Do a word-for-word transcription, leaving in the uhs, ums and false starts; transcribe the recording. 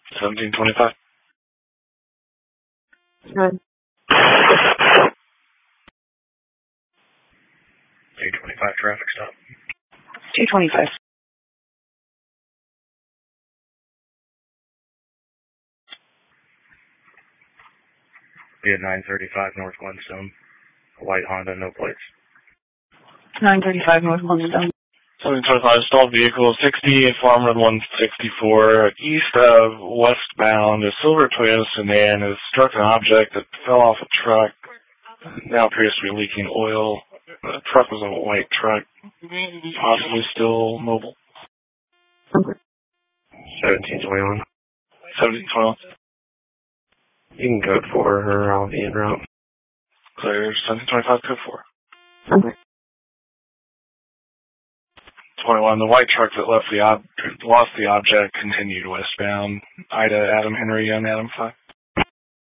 seventeen twenty-five. Good. two twenty-five traffic stop. two twenty-five. Be at nine thirty-five North Glenstone. A white Honda, no plates. nine thirty-five North Glenstone. seventeen twenty-five, stalled vehicle, sixty-eight Farm Road one sixty-four, east of westbound. A silver Toyota sedan has struck an object that fell off a truck. Now appears to be leaking oil. The truck was a white truck, possibly still mobile. seventeen twenty-one. seventeen twenty-one. You can code for her, I'll be en route. Clear, seventeen twenty-five, code four. Okay. twenty-one, the white truck that left the ob- lost the object continued westbound. Ida, Adam, Henry, Young, Adam, five.